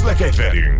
Közlekedj velünk!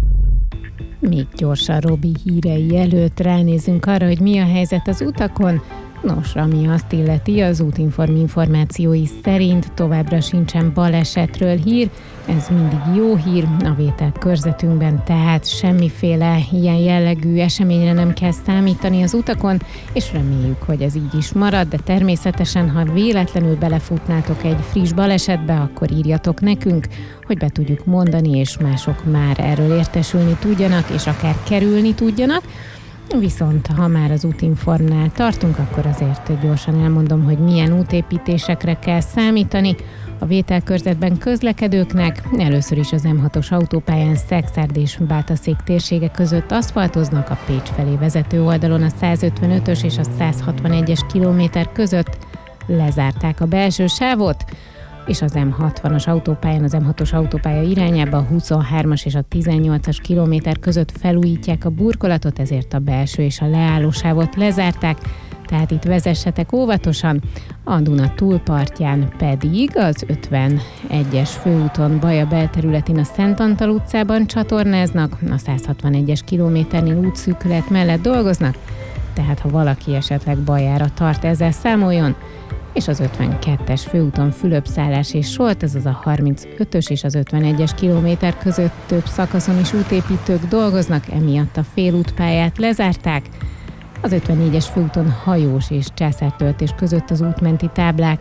Még gyorsan Robi hírei előtt ránézünk arra, hogy mi a helyzet az utakon. Nos, ami azt illeti, az Útinform információi szerint továbbra sincsen balesetről hír. Ez mindig jó hír a vételt körzetünkben, tehát semmiféle ilyen jellegű eseményre nem kell számítani az utakon, és reméljük, hogy ez így is marad, de természetesen, ha véletlenül belefutnátok egy friss balesetbe, akkor írjatok nekünk, hogy be tudjuk mondani, és mások már erről értesülni tudjanak, és akár kerülni tudjanak. Viszont ha már az Útinformnál tartunk, akkor azért gyorsan elmondom, hogy milyen útépítésekre kell számítani a vételkörzetben közlekedőknek. Először is az M6-os autópályán Szexárd és Bátaszék térsége között aszfaltoznak, a Pécs felé vezető oldalon a 155-ös és a 161-es kilométer között lezárták a belső sávot, és az M60-as autópályán, az M6-os autópálya irányába a 23-as és a 18-as kilométer között felújítják a burkolatot, ezért a belső és a leállósávot lezárták, tehát itt vezessetek óvatosan. A Duna túlpartján pedig az 51-es főúton Baja belterületén a Szent Antal utcában csatornáznak, a 161-es kilométernél útszűkület mellett dolgoznak, tehát ha valaki esetleg Bajára tart, ezzel számoljon. És az 52-es főúton Fülöp-szállás és Solt, ez az a 35-ös és az 51-es kilométer között több szakaszon is útépítők dolgoznak, emiatt a félútpályát lezárták. Az 54-es főúton Hajós és Császártöltés között az útmenti táblák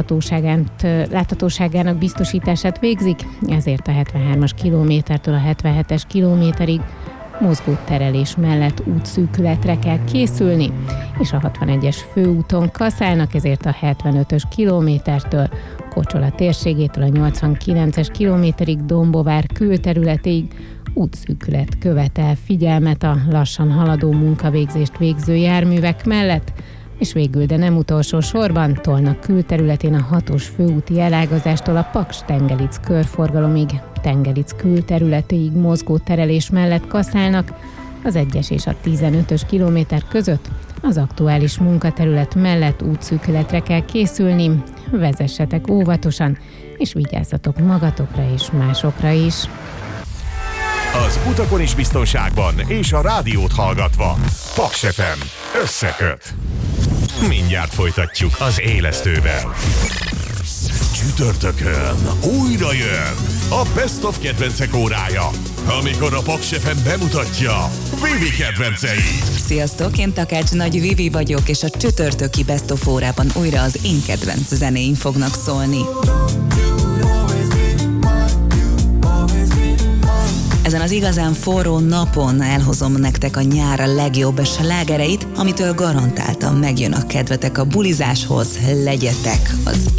láthatóságának biztosítását végzik, ezért a 73-as kilométertől a 77-es kilométerig mozgóterelés mellett útszűkületre kell készülni, és a 61-es főúton kaszálnak, ezért a 75-ös kilométertől Kocsola térségétől a 89-es kilométerig Dombovár külterületéig útszűkület követel figyelmet a lassan haladó munkavégzést végző járművek mellett, és végül, de nem utolsó sorban, Tolna külterületén a 6-os főúti elágazástól a Paks-Tengelic körforgalomig, Tengelic külterületéig mozgó terelés mellett kaszálnak, az 1-es és a 15-ös kilométer között az aktuális munkaterület mellett útszűkületre kell készülni, vezessetek óvatosan, és vigyázzatok magatokra és másokra is. Az utakon is biztonságban, és a rádiót hallgatva. Paks FM összeköt. Mindjárt folytatjuk az élesztővel. Csütörtökön újra jön a Best of kedvencek órája, amikor a Paks FM bemutatja Vivi kedvenceit. Sziasztok, én Takács Nagy Vivi vagyok, és a csütörtöki Best of órában újra az én kedvenc zenéim fognak szólni. Ezen az igazán forró napon elhozom nektek a nyár legjobb slágereit, amitől garantáltan megjön a kedvetek a bulizáshoz. Legyetek az